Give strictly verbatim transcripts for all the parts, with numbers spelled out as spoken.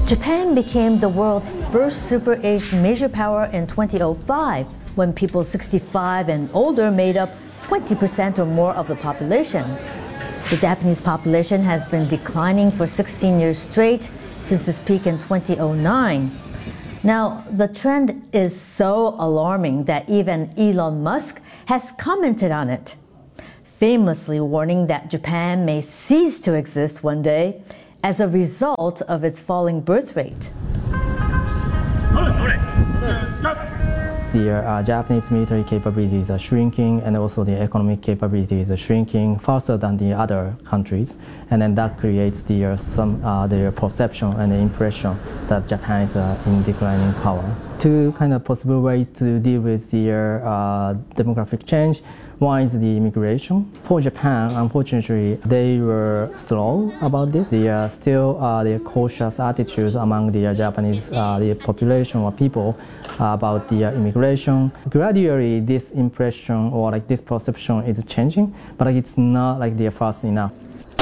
Japan became the world's first super-aged major power in two thousand five, when people sixty-five and older made up twenty percent or more of the population. The Japanese population has been declining for sixteen years straight since its peak in two thousand nine. Now, the trend is so alarming that even Elon Musk has commented on it, famously warning that Japan may cease to exist one day as a result of its falling birth rate. The uh, Japanese military capabilities are shrinking, and also the economic capabilities are shrinking faster than the other countries, and then that creates the uh, some uh, the perception and the impression that Japan is uh, in declining power. Two kind of possible ways to deal with the uh, demographic change. One is the immigration. For Japan, unfortunately, they were slow about this. They are still uh, the cautious attitudes among the uh, Japanese uh, the population or people uh, about the uh, immigration. Gradually, this impression or like this perception is changing, but like, it's not like they're fast enough.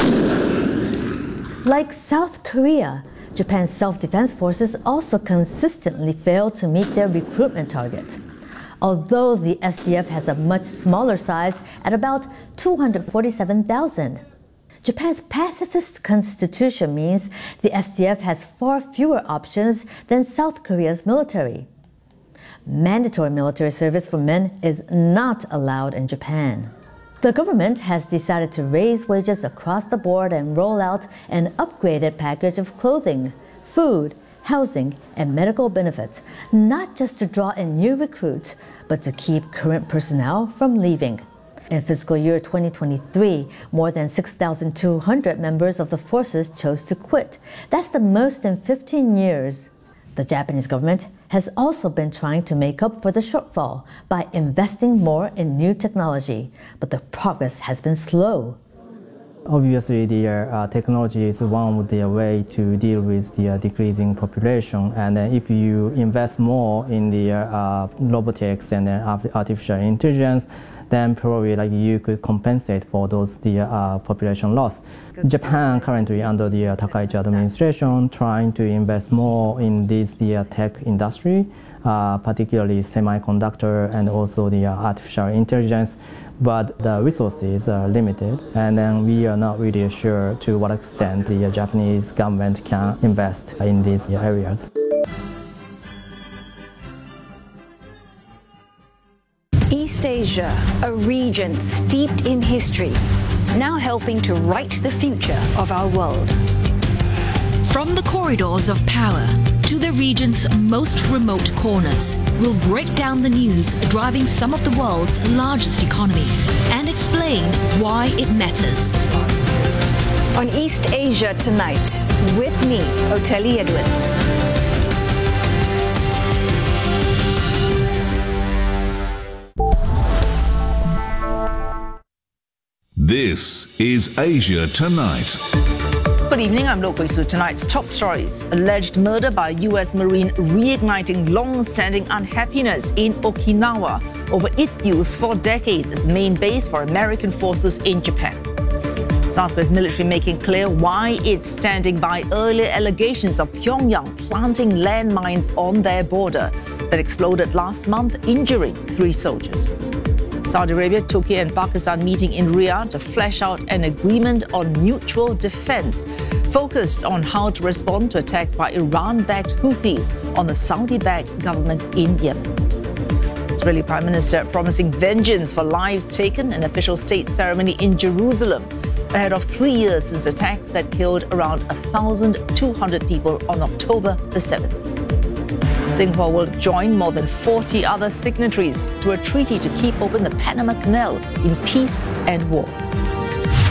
Like South Korea, Japan's self-defense forces also consistently fail to meet their recruitment target. Although the S D F has a much smaller size at about two hundred forty-seven thousand. Japan's pacifist constitution means the S D F has far fewer options than South Korea's military. Mandatory military service for men is not allowed in Japan. The government has decided to raise wages across the board and roll out an upgraded package of clothing, food, housing, and medical benefits, not just to draw in new recruits, but to keep current personnel from leaving. In fiscal year twenty twenty-three, more than six thousand two hundred members of the forces chose to quit. That's the most in fifteen years. The Japanese government has also been trying to make up for the shortfall by investing more in new technology, but the progress has been slow. Obviously, the uh, technology is one of the way to deal with the uh, decreasing population, and uh, if you invest more in the uh, robotics and uh, artificial intelligence, then probably like you could compensate for those the uh, population loss. Japan currently under the uh, Takaichi administration trying to invest more in this the uh, tech industry, uh, particularly semiconductor and also the uh, artificial intelligence. But the resources are limited, and then we are not really sure to what extent the Japanese government can invest in these areas. East Asia, a region steeped in history, now helping to write the future of our world. From the corridors of power to the region's most remote corners, we'll break down the news driving some of the world's largest economies and explain why it matters. On East Asia Tonight, with me, Oteli Edwards. This is Asia Tonight. Good evening, I'm Lo Su. Tonight's top stories. Alleged murder by U S Marine reigniting long-standing unhappiness in Okinawa over its use for decades as the main base for American forces in Japan. South Korea's military making clear why it's standing by earlier allegations of Pyongyang planting landmines on their border that exploded last month, injuring three soldiers. Saudi Arabia, Turkey and Pakistan meeting in Riyadh to flesh out an agreement on mutual defense, focused on how to respond to attacks by Iran-backed Houthis on the Saudi-backed government in Yemen. Israeli Prime Minister promising vengeance for lives taken in official state ceremony in Jerusalem, ahead of three years since attacks that killed around one thousand two hundred people on October the seventh. Singapore will join more than forty other signatories to a treaty to keep open the Panama Canal in peace and war.